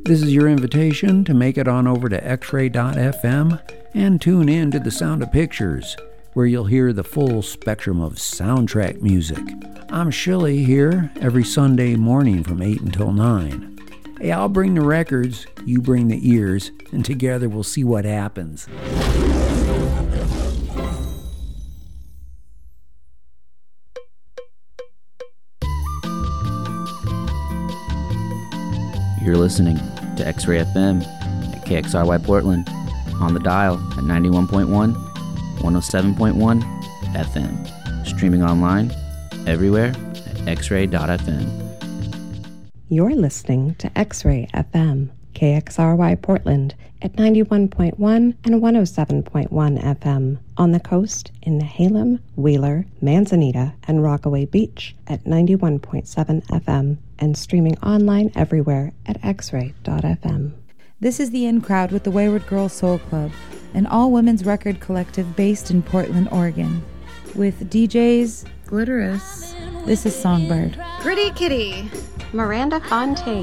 This is your invitation to make it on over to xray.fm and tune in to The Sound of Pictures, where you'll hear the full spectrum of soundtrack music. I'm Shilly here every Sunday morning from 8 until 9. Hey, I'll bring the records, you bring the ears, and together we'll see what happens. You're listening to X-Ray FM at KXRY Portland, on the dial at 91.1, 107.1 FM, streaming online everywhere at xray.fm. You're listening to X-Ray FM, KXRY Portland at 91.1 and 107.1 FM, on the coast in Nehalem, Wheeler, Manzanita, and Rockaway Beach at 91.7 FM, and streaming online everywhere at xray.fm. This is the In Crowd with the Wayward Girls Soul Club, an all-women's record collective based in Portland, Oregon. With DJs Glitterous, this is Songbird, Gritty Kitty, Miranda Fontaine,